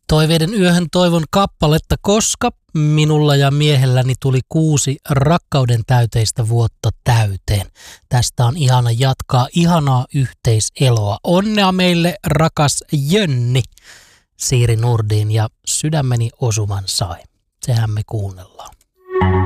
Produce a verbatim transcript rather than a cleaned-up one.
Toiveiden yöhön toivon kappaletta, koska minulla ja miehelläni tuli kuusi rakkauden täyteistä vuotta täyteen. Tästä on ihana jatkaa ihanaa yhteiseloa. Onnea meille, rakas Jönni, Siiri Nurdin ja Sydämeni osuman sai. Sehän me kuunnellaan.